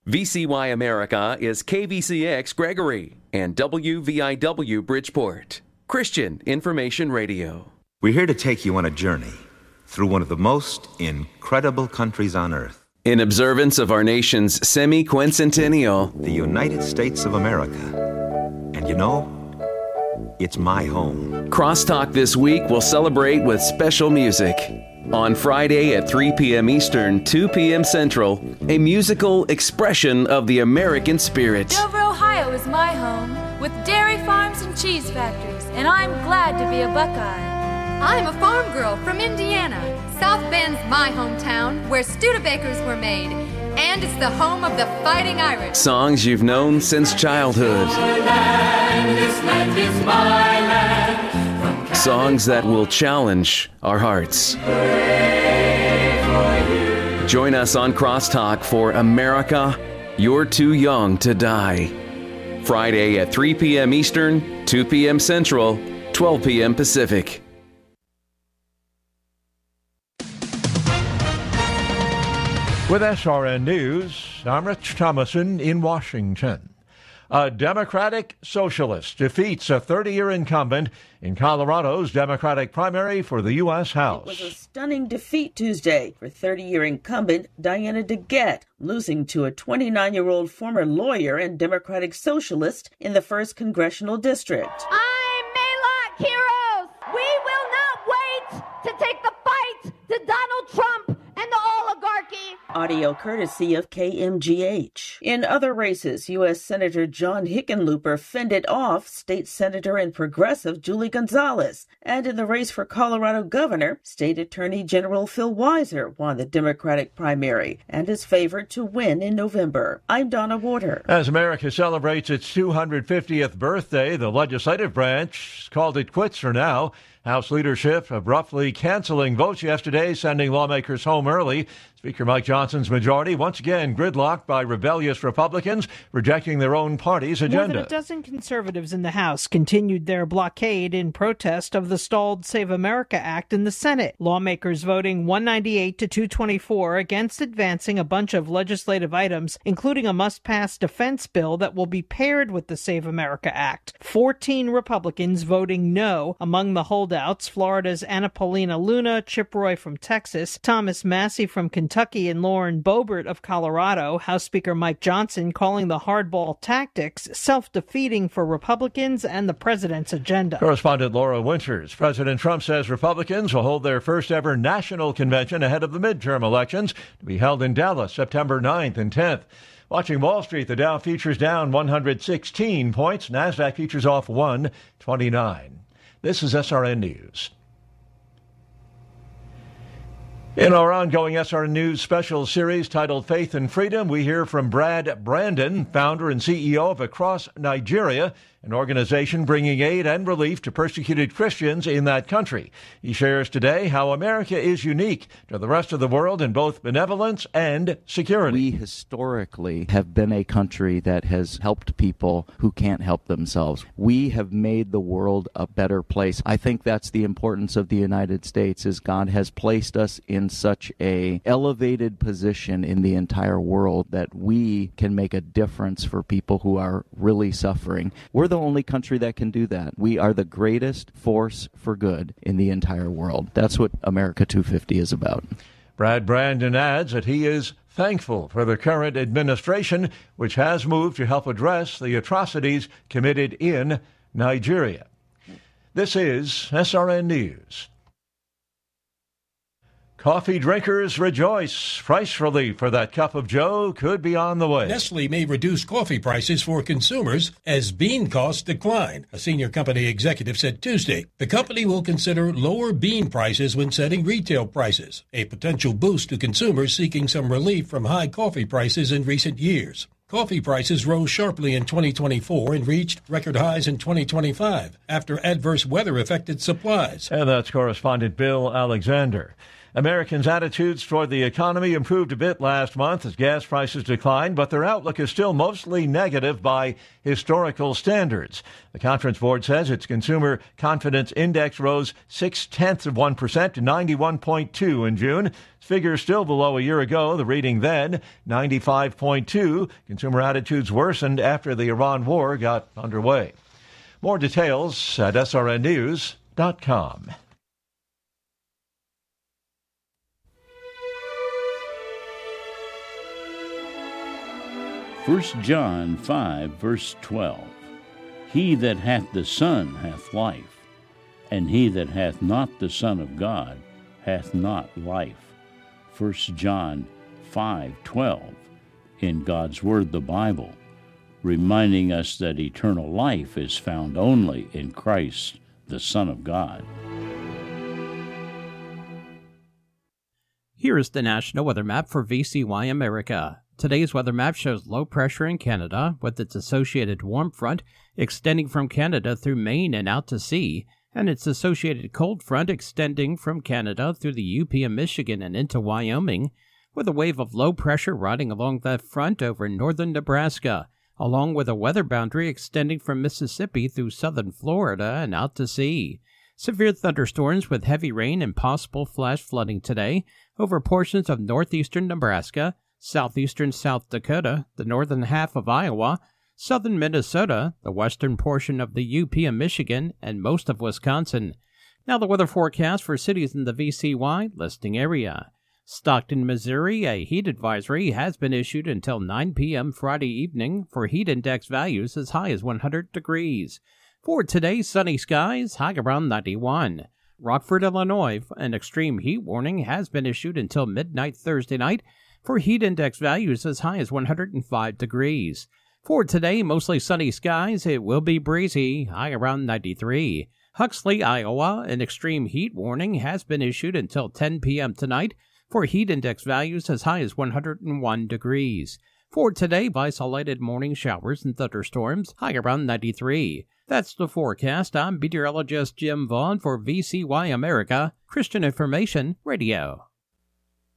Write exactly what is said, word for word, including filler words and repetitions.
V C Y America is K V C X Gregory and W V I W Bridgeport. Christian Information Radio. We're here to take you on a journey through one of the most incredible countries on earth. In observance of our nation's semi-quincentennial, the United States of America. And you know, it's my home. Crosstalk this week will celebrate with special music. On Friday at three p.m. Eastern, two p.m. Central, a musical expression of the American spirit. Dover, Ohio is my home, with dairy farms and cheese factories, and I'm glad to be a Buckeye. I'm a farm girl from Indiana. South Bend's my hometown, where Studebakers were made, and it's the home of the Fighting Irish. Songs you've known since childhood. Land, this land is my land. Songs that will challenge our hearts. Join us on Crosstalk for America, You're Too Young to Die. Friday at three p.m. Eastern, two p.m. Central, twelve p.m. Pacific. With S R N News, I'm Rich Thomason in Washington. A Democratic socialist defeats a thirty-year incumbent in Colorado's Democratic primary for the U S House. It was a stunning defeat Tuesday for thirty-year incumbent Diana DeGette, losing to a twenty-nine-year-old former lawyer and Democratic socialist in the first congressional district. I'm Maylock Heroes. We will not wait to take the fight to Donald Trump and the oligarchy. Audio courtesy of K M G H. In other races, U S Senator John Hickenlooper fended off State Senator and Progressive Julie Gonzalez. And in the race for Colorado governor, State Attorney General Phil Weiser won the Democratic primary and is favored to win in November. I'm Donna Warder. As America celebrates its two hundred fiftieth birthday, the legislative branch called it quits for now. House leadership abruptly canceling votes yesterday, sending lawmakers home early. Speaker Mike Johnson's majority once again gridlocked by rebellious Republicans rejecting their own party's agenda. More than a dozen conservatives in the House continued their blockade in protest of the stalled Save America Act in the Senate. Lawmakers voting one ninety-eight to two twenty-four against advancing a bunch of legislative items, including a must-pass defense bill that will be paired with the Save America Act. fourteen Republicans voting no. Among the holdouts, Florida's Anna Paulina Luna, Chip Roy from Texas, Thomas Massey from Kentucky, Kentucky and Lauren Boebert of Colorado. House Speaker Mike Johnson calling the hardball tactics self-defeating for Republicans and the president's agenda. Correspondent Laura Winters. President Trump says Republicans will hold their first ever national convention ahead of the midterm elections to be held in Dallas September ninth and tenth. Watching Wall Street, the Dow futures down one hundred sixteen points. NASDAQ futures off one twenty-nine. This is S R N News. In our ongoing S R N News special series titled Faith and Freedom, we hear from Brad Brandon, founder and C E O of Across Nigeria, an organization bringing aid and relief to persecuted Christians in that country. He shares today how America is unique to the rest of the world in both benevolence and security. We historically have been a country that has helped people who can't help themselves. We have made the world a better place. I think that's the importance of the United States, is God has placed us in such a elevated position in the entire world that we can make a difference for people who are really suffering. We're the only country that can do that. We are the greatest force for good in the entire world. That's what America two fifty is about. Brad Brandon adds that he is thankful for the current administration, which has moved to help address the atrocities committed in Nigeria. This is S R N News. Coffee drinkers rejoice. Price relief for that cup of joe could be on the way. Nestle may reduce coffee prices for consumers as bean costs decline, a senior company executive said Tuesday. The company will consider lower bean prices when setting retail prices, a potential boost to consumers seeking some relief from high coffee prices in recent years. Coffee prices rose sharply in twenty twenty-four and reached record highs in twenty twenty-five after adverse weather affected supplies. And that's correspondent Bill Alexander. Americans' attitudes toward the economy improved a bit last month as gas prices declined, but their outlook is still mostly negative by historical standards. The Conference Board says its Consumer Confidence Index rose six-tenths of one percent to ninety-one point two in June. Figure still below a year ago. The reading then, ninety-five point two. Consumer attitudes worsened after the Iran war got underway. More details at S R N news dot com. First John five, verse twelve. He that hath the Son hath life, and he that hath not the Son of God hath not life. First John five, twelve, in God's Word, the Bible, reminding us that eternal life is found only in Christ, the Son of God. Here is the National Weather Map for V C Y America. Today's weather map shows low pressure in Canada with its associated warm front extending from Canada through Maine and out to sea, and its associated cold front extending from Canada through the U P of Michigan and into Wyoming, with a wave of low pressure riding along that front over northern Nebraska, along with a weather boundary extending from Mississippi through southern Florida and out to sea. Severe thunderstorms with heavy rain and possible flash flooding today over portions of northeastern Nebraska, southeastern South Dakota, the northern half of Iowa, southern Minnesota, the western portion of the U P of Michigan, and most of Wisconsin. Now the weather forecast for cities in the V C Y listing area. Stockton, Missouri, a heat advisory has been issued until nine p.m. Friday evening for heat index values as high as one hundred degrees. For today, sunny skies, high around ninety-one. Rockford, Illinois, an extreme heat warning has been issued until midnight Thursday night for heat index values as high as one hundred five degrees. For today, mostly sunny skies, it will be breezy, high around ninety-three. Huxley, Iowa, an extreme heat warning has been issued until ten p.m. tonight for heat index values as high as one hundred one degrees. For today, isolated morning showers and thunderstorms, high around ninety-three. That's the forecast. I'm meteorologist Jim Vaughn for V C Y America, Christian Information Radio.